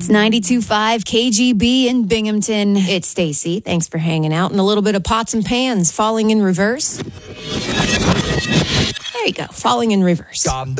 It's 92.5 KGB in Binghamton. It's Stacy. Thanks for hanging out. And a little bit of Pots and Pans falling in reverse. There you go. Falling in reverse.